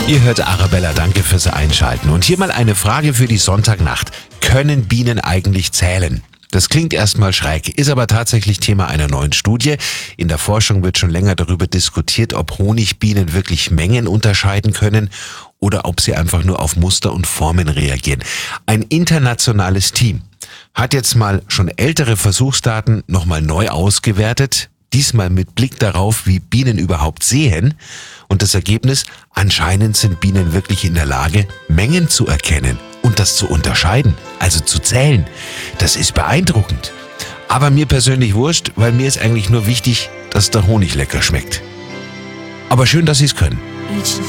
Ihr hört Arabella, danke fürs Einschalten. Und hier mal eine Frage für die Sonntagnacht. Können Bienen eigentlich zählen? Das klingt erstmal schräg, ist aber tatsächlich Thema einer neuen Studie. In der Forschung wird schon länger darüber diskutiert, ob Honigbienen wirklich Mengen unterscheiden können oder ob sie einfach nur auf Muster und Formen reagieren. Ein internationales Team hat jetzt mal schon ältere Versuchsdaten nochmal neu ausgewertet. Diesmal mit Blick darauf, wie Bienen überhaupt sehen. Und das Ergebnis, anscheinend sind Bienen wirklich in der Lage, Mengen zu erkennen und das zu unterscheiden, also zu zählen. Das ist beeindruckend. Aber mir persönlich wurscht, weil mir ist eigentlich nur wichtig, dass der Honig lecker schmeckt. Aber schön, dass Sie es können.